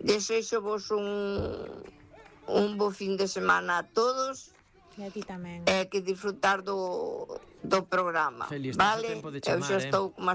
Desexo vos un bo fin de semana a todos. E a ti tamén. E que disfrutar do programa. Feli, estás a vale? tempo de Eu xa chamar, estou como